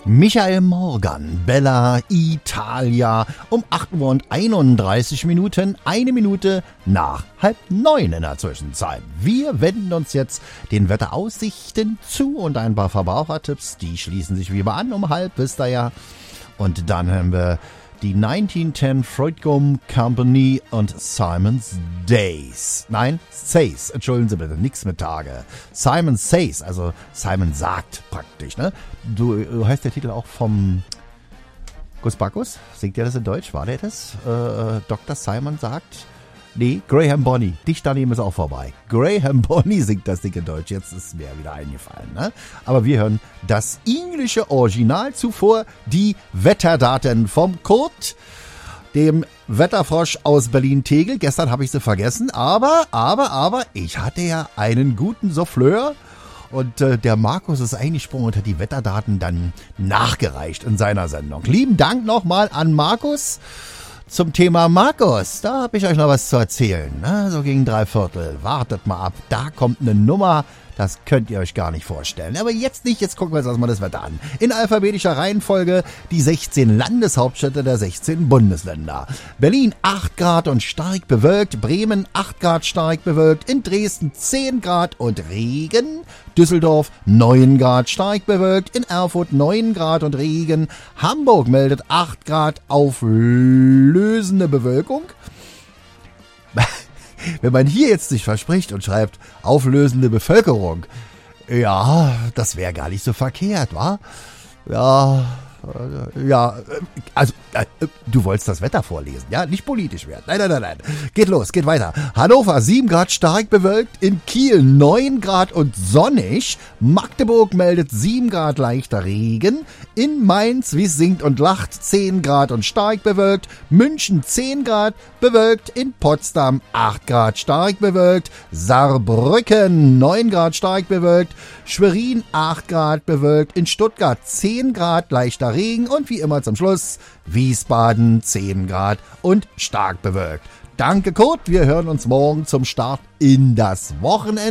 Michael Morgan, Bella Italia, um 8:31, eine Minute nach 8:30 in der Zwischenzeit. Wir wenden uns jetzt den Wetteraussichten zu und ein paar Verbrauchertipps, die schließen sich wie immer an, um 8:30, wisst ihr ja. Und dann haben wir die 1910 Freud Gum Company und Simon Says. Nein, Says, entschuldigen Sie bitte, nichts mit Tage. Simon Says, also Simon sagt praktisch, ne? Du heißt der Titel auch vom Gus Bacchus? Singt der das in Deutsch? War der das? Dr. Simon sagt? Nee, Graham Bonny. Dicht daneben ist auch vorbei. Graham Bonny singt das Ding in Deutsch. Jetzt ist mir wieder eingefallen, ne? Aber wir hören das englische Original, zuvor die Wetterdaten vom Kurt, dem Wetterfrosch aus Berlin-Tegel. Gestern habe ich sie vergessen, aber ich hatte ja einen guten Souffleur. Und der Markus ist eingesprungen und hat die Wetterdaten dann nachgereicht in seiner Sendung. Lieben Dank nochmal an Markus. Zum Thema Markus, da habe ich euch noch was zu erzählen. Ne? So gegen 3/4. Wartet mal ab, da kommt eine Nummer, das könnt ihr euch gar nicht vorstellen. Aber jetzt nicht, jetzt gucken wir uns erstmal das Wetter an. In alphabetischer Reihenfolge die 16 Landeshauptstädte der 16 Bundesländer. Berlin 8 Grad und stark bewölkt, Bremen 8 Grad stark bewölkt, in Dresden 10 Grad und Regen, Düsseldorf 9 Grad stark bewölkt, in Erfurt 9 Grad und Regen, Hamburg meldet 8 Grad auflösende Bewölkung. Wenn man hier jetzt sich verspricht und schreibt auflösende Bevölkerung, ja, das wäre gar nicht so verkehrt, wa? Ja, also, du wolltest das Wetter vorlesen, ja? Nicht politisch werden. Nein. Geht los, geht weiter. Hannover 7 Grad stark bewölkt, in Kiel 9 Grad und sonnig, Magdeburg meldet 7 Grad leichter Regen, in Mainz, wie es singt und lacht, 10 Grad und stark bewölkt, München 10 Grad bewölkt, in Potsdam 8 Grad stark bewölkt, Saarbrücken 9 Grad stark bewölkt, Schwerin 8 Grad bewölkt, in Stuttgart 10 Grad leichter Regen und wie immer zum Schluss Wiesbaden 10 Grad und stark bewölkt. Danke Kurt, wir hören uns morgen zum Start in das Wochenende.